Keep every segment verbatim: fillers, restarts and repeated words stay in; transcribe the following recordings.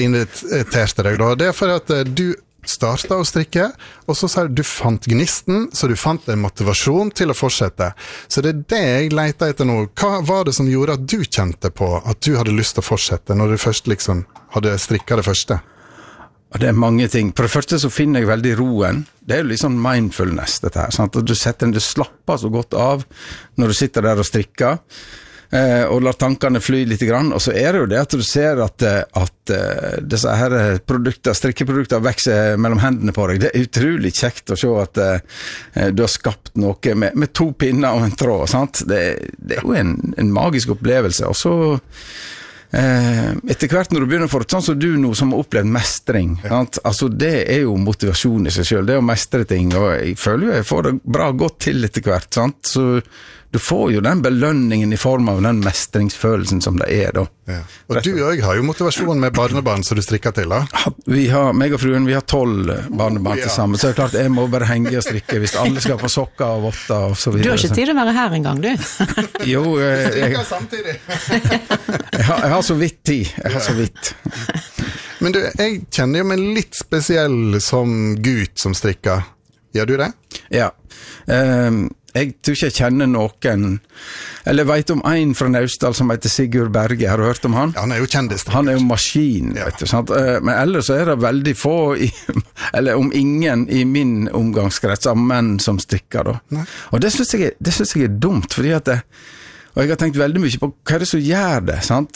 inviterte deg da, det er for at du startet å strikke, og så sa du du fant gnisten, så du fant en motivasjon til å fortsette. Så det er det jeg leter etter nå. Hva var det som gjorde at du kjente på at du hadde lyst til å fortsette, når du først liksom hadde strikket det første? Det er mange ting. For det første så finner jeg veldig roen. Det er jo litt sånn mindfulness, dette her. Sant? At du setter den, du slapper så godt av når du sitter der og strikker. Eh, og lar tankene fly litt grann, og så er det jo det at du ser at, at uh, disse her produkter, strikkeprodukter vekser mellom hendene på deg. Det er utrolig kjekt å se at uh, du har skapt noe med, med to pinner og en tråd, sant? Det, det er jo en, en magisk opplevelse, og så uh, etter hvert når du begynner for sånn som du nå som har opplevd mestring, ja. Altså det er jo motivasjon i seg selv, det er å mestre ting, og jeg føler jo jeg får det bra godt til etter hvert, sant? Så du får jo den belønningen i form av den mestringsfølelsen som det er da. Ja. Og du og jeg har jo motivasjon med barnebarn som du strikker til da. Vi har, meg og fruen, vi har tolv barnebarn ja. til sammen, så det er klart jeg må bare henge og strikke hvis alle skal få sokker og votter og så videre. Du har ikke tid å være her en gang, du. Jo, jeg, jeg, jeg, samtidig. jeg, har, jeg har så vidt tid, jeg har så vidt. Men du, jeg kjenner jo meg litt spesiell som gutt som strikker. Gjør du det? Ja. Um, Jeg tror ikke jeg kjenner noen, eller vet om en fra Naustdal som heter Sigurd Berge, har du hørt om han? Ja, han er jo kjendis. Han er jo maskin, ja. Vet du, sant? Men ellers så er det veldig få, i, eller om ingen i min omgangskrets av menn som strikker da. Nei. Og det synes jeg, det synes jeg er dumt, fordi at det, og jeg har tenkt veldig mye på hva er det som gjør det, sant?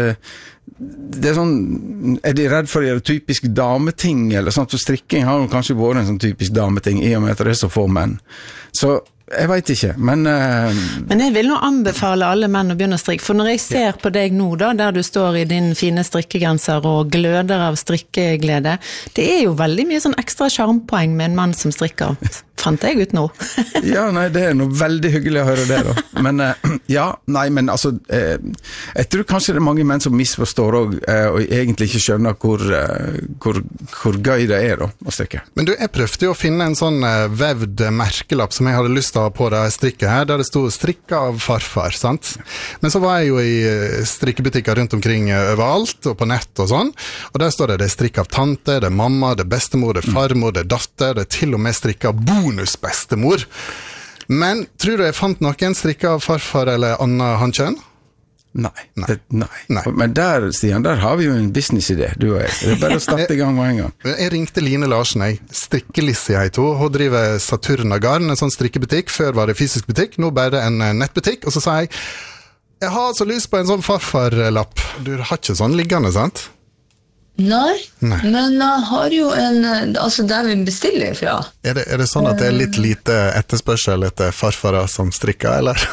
Det er sånn, er de redd for å gjøre typisk dameting, eller sånt, for strikking har jo kanskje vært en sånn typisk dameting, i og med at det er så få menn. Så jeg vet ikke, men... Uh... Men jeg vil nå anbefale alle menn å begynne å strikke, for når jeg ser ja. på deg nå da, der du står i din fine strikkegrenser og gløder av strikkeglede, det er jo veldig mye sånn ekstra charmpoeng med en mann som strikker, fant jeg ut nå. Ja, nei, det er noe veldig hyggelig å høre det da. Men uh, ja, nei, men altså, uh, jeg tror kanskje det er mange menn som misforstår og, uh, og egentlig ikke skjønner hvor, uh, hvor, hvor gøy det er da, å strikke. Men du, jeg prøvde jo å finne en sånn uh, vevd merkelapp som jeg hadde lyst på det strikket her, der det stod strikka av farfar, sant? Men så var jeg jo i strikkebutikker rundt omkring overalt, og på nett og sånn, og der står det, det er strikk av tante, det er mamma, det er bestemor, det er farmor, det er datter, det er til og med strikka av bonusbestemor. Men tror du jeg fant noen strikka av farfar eller Anna Hankjøn? Nei, nei. Det, nei. nei. Men der, Stian, der har vi jo en businessidé, du og jeg. Det er bare å starte i gang med en gang. Jeg ringte Line Larsen, jeg. Strikkelissi heter hun. Hun driver Saturna Garn, en sånn strikkebutikk. Før var det fysisk butikk, nå bare en nettbutikk. Og så sa jeg, jeg har så lyst på en sånn farfarlapp. Du har ikke sånn liggende, sant? Nei, Nei, men jeg har jo en, altså der vi bestiller fra. Er det, er det sånn at det er litt lite etterspørsel etter farfarer som strikker, eller?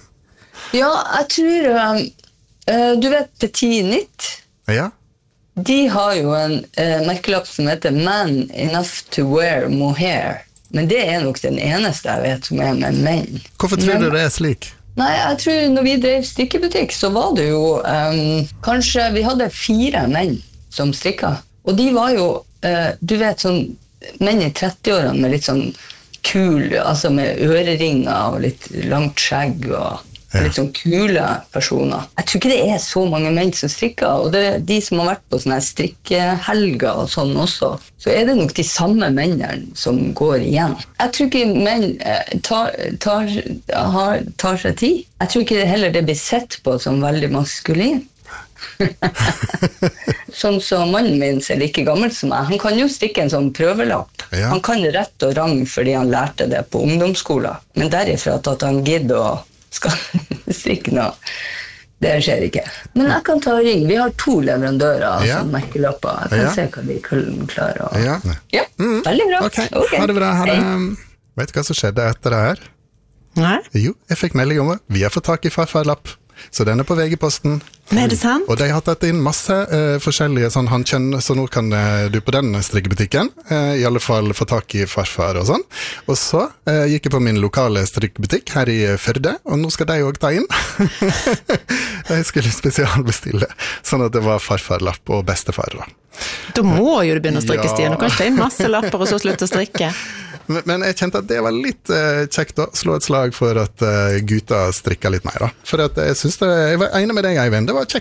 Ja, jeg tror, uh, du vet Petit Knit? Ja. De har jo en uh, merkelapp som heter Man Enough to Wear Mohair. Men det er nok den eneste jeg vet som er med menn. Hvorfor tror Men, du det er slik? Nei, jeg tror når vi drev strikkebutikk, så var det jo um, kanskje, vi hadde fire menn som strikka. Og de var jo, uh, du vet, sånn menn i trettiårene med litt sånn kul, altså med øreringer og litt langt skjegg og... Ja. Litt sånn kule personer. Jeg tror ikke det er så mange menn som strikker, og det er de som har vært på sånne strikkehelger og sånn også, så er det nok de samme mennene som går igjen. Jeg tror ikke menn tar, tar, har, tar seg tid. Jeg tror ikke heller det blir sett på som veldig maskulin. Sånn som mannen min er like gammel som meg. Han kan jo strikke en sånn prøvelapp. Ja. Han kan rett og rang fordi han lærte det på ungdomsskolen, men derifra at han gidder å skal strikke noe. Det skjer ikke. Men jeg kan ta ring. Vi har to leverandører av ja. sånne merkelapper. Jeg kan ja. se hva de kan klare. Og... Ja. ja, mm. veldig bra. Ok, okay. Ha det bra. Ha det. Vet du hva som skjedde etter det her? Nei. Jo, jeg fikk melding om det. Vi har fått tak i farfarlapp. Så den er på V G-posten. Men er det sant? Og de har tatt inn masse uh, forskjellige sånn hankjønn, så nå kan uh, du på den strikkebutikken uh, i alle fall få tak i farfar og sånn. Og så uh, gikk jeg på min lokale strikkebutikk her i Førde, og nå skal de også ta inn. Jeg skulle spesialbestille, sånn at det var farfarlapp og bestefar. Da, da må jo du begynne å strikke, ja. Stian, og kanskje det er masse lapper og så slutte å strikke. Men, men jeg kjente at det var litt uh, kjekt å slå et slag for at uh, gutta strikker litt mer da. For at jeg synes det, jeg var enig med deg, Eivind, det var kjekt.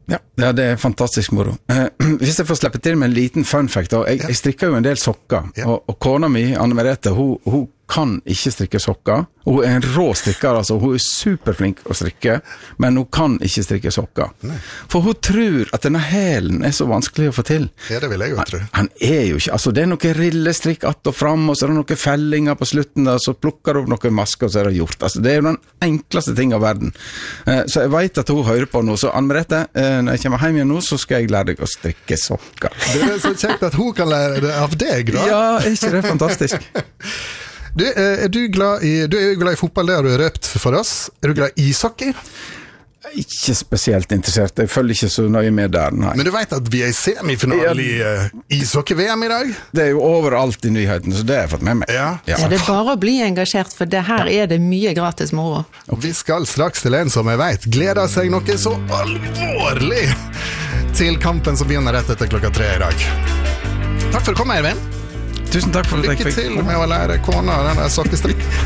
Ja, ja, det er fantastisk moro. Eh, hvis jeg får slippe til med en liten fun fact, da. Jeg, jeg strikker jo en del sokker, Ja. og, og kona mi, Anne Merete, hun, hun kan ikke strikke sokker. Hun er en rå strikker, altså. Hun er superflink å strikke, men hun kan ikke strikke sokker. Nei. For hun tror at denne hælen er så vanskelig å få til. Ja, det vil jeg jo tro. Han er jo ikke, altså det er noe rillestrikk att og fram, og så er det noen fellinger på slutten, og så plukker du opp noen masker, og så er det gjort. Altså det er jo den enkleste ting av verden. Eh, så jeg vet at hun hører på nå, så Anne Merete, eh, når jeg kommer hjem igjen nå, så skal jeg lære deg å strikke sokker. Det er så kjekt at hun kan lære det av deg, da. Ja, er ikke det fantastisk? Du, er du glad i, du er jo glad i fotball, det har du røpt for oss. Er du glad i ishockey? Ikke spesielt interessert, jeg følger ikke så nøye med der, nei. Men du vet at vi er i semifinale i uh, ishockey-V M i dag? Det er jo overalt i nyheten, så det har jeg fått med meg. Ja. Ja, det er bare å bli engasjert, for det her er det mye gratis moro. Og vi skal straks til en som jeg vet gleder seg noe så alvorlig til kampen som begynner rett etter klokka tre i dag. Takk for å komme, Eivind. Tusen takk for at jeg Lykke fikk til med å lære kona den der sokkestrikk.